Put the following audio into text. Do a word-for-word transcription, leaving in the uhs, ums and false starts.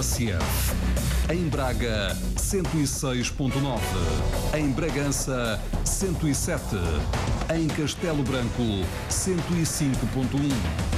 S F. Em Braga, cento e seis ponto nove. Em Bragança, cento e sete. Em Castelo Branco, cento e cinco ponto um.